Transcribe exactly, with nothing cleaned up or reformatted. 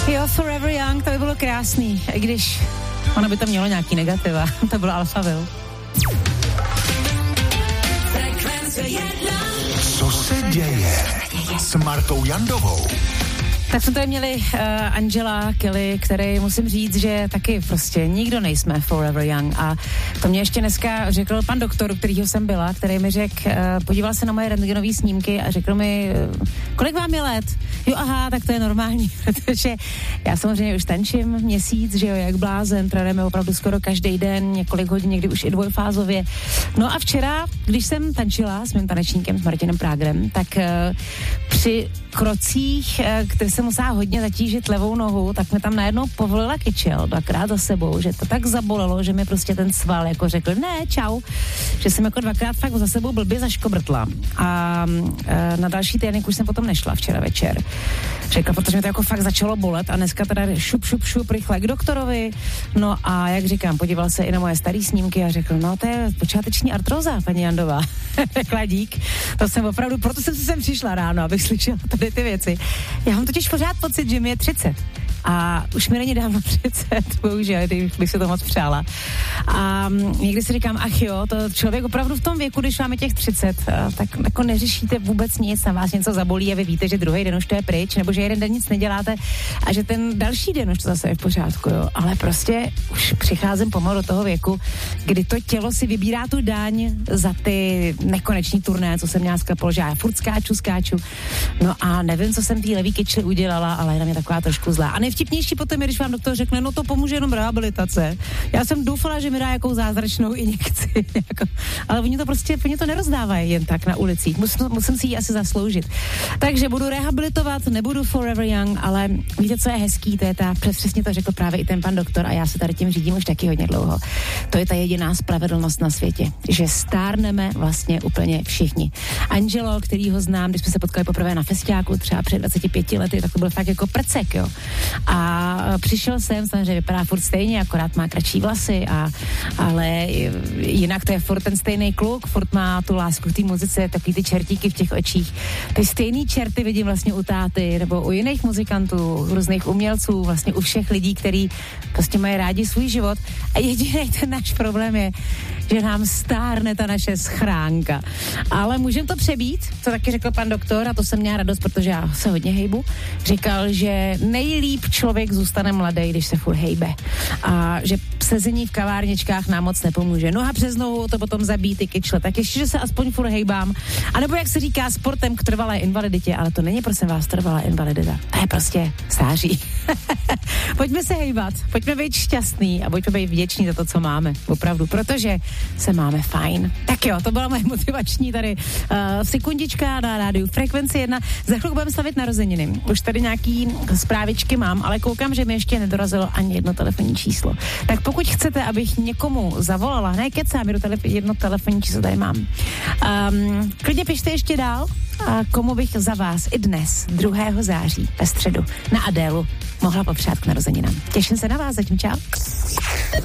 Jo, Forever Young, to by bylo krásný, i když ono by to mělo nějaký negativa, to bylo Alphaville. Co se děje s Martou Jandovou? Tak jsme tady měli uh, Angela Kelly, který musím říct, že taky prostě nikdo nejsme forever young. A to mě ještě dneska řekl pan doktor, kterýho jsem byla, který mi řekl, uh, podíval se na moje rentgenové snímky a řekl mi, uh, kolik vám je let? Jo, aha, tak to je normální, protože já samozřejmě už tančím měsíc, že jo, jak blázen, trénujeme opravdu skoro každý den, několik hodin, někdy už i dvojfázově. No a včera, když jsem tančila s mým tanečníkem, s Martinem Prágrem, tak uh, při krocích, uh, které jsem musela hodně zatížit levou nohu, tak mi tam najednou povolila kyčel, dvakrát za sebou, že to tak zabolelo, že mi prostě ten sval jako řekl, ne, čau, že jsem jako dvakrát fakt za sebou blbě zaškobrtla. A e, na další trénink už jsem potom nešla včera večer. Řekla, protože mi to jako fakt začalo bolet a dneska teda šup, šup, šup, rychle k doktorovi. No a jak říkám, podíval se i na moje staré snímky a řekl, no to je počáteční artróza, paní Jandová. Řekla dík. To jsem opravdu, proto jsem si sem přišla ráno, abych slyšela tady ty věci. Já mám totiž pořád pocit, že mi je třicet. A už mi není dávno třicet, bohužel, bych si to moc přála. A někdy si říkám, ach jo, to člověk opravdu v tom věku, když máme těch třicet, tak jako neřešíte vůbec nic, na vás něco zabolí a vy víte, že druhý den už to je pryč, nebo že jeden den nic neděláte a že ten další den už to zase je v pořádku, jo. Ale prostě už přicházím pomalu do toho věku, kdy to tělo si vybírá tu daň za ty nekoneční turné, co jsem měla sklepol, že já furt skáču, skáču. No a nevím, co jsem tý levý kyčli udělala, ale je na mě taková trošku zlá. A nejvtipnější potom je, když vám doktor řekne, no to pomůže jenom rehabilitace. Já jsem doufala, že mi dá jakou zázračnou injekci, jako, ale oni to prostě, oni to nerozdávají jen tak na ulicích. Musím, musím si ji asi zasloužit. Takže budu rehabilitovat, nebudu forever young, ale víte, co je hezký, to je ta, přesně to řekl právě i ten pan doktor a já se tady tím řídím už taky hodně dlouho. To je ta jediná spravedlnost na světě, že stárneme vlastně úplně všichni. Angelo, který ho znám, když jsme se potkali poprvé na festiáku, třeba před dvaceti pěti lety, tak to byl fakt jako prcek, jo. A přišel jsem, samozřejmě vypadá furt stejně, akorát má kratší vlasy, a, ale jinak to je furt ten stejný kluk, furt má tu lásku k té muzice, takový ty čertíky v těch očích. Ty stejný čerty vidím vlastně u táty, nebo u jiných muzikantů, různých umělců, vlastně u všech lidí, kteří prostě mají rádi svůj život. A jediný ten náš problém je, že nám stárne ta naše schránka. Ale můžeme to přebít, co taky řekl pan doktor, a to jsem měla radost, protože já se hodně hejbu. Říkal, že nejlíp člověk zůstane mladý, když se furt hejbe. A že sezení v kavárničkách nám moc nepomůže. Noha přes nohu, to potom zabíjí ty kyčle. Tak ještě, že se aspoň furt hejbám. A nebo jak se říká, sportem k trvalé invaliditě, ale to není prosím vás trvalá invalidita. To je prostě stáří. Pojďme se hejbat, pojďme být šťastný a pojďme být vděční za to, co máme. Opravdu, protože se máme fajn. Tak jo, to byla moje motivační tady uh, sekundička na rádiu Frekvenci jedna. Za chvilku budeme slavit narozeniny. Už tady nějaký zprávičky mám, ale koukám, že mi ještě nedorazilo ani jedno telefonní číslo. Tak pokud chcete, abych někomu zavolala, ne kecám, jedno telefonní číslo tady mám. Um, klidně pište ještě dál, a komu bych za vás i dnes, druhého září, ve středu, na Adélu, mohla popřát k narozeninám. Těším se na vás, zatím čau.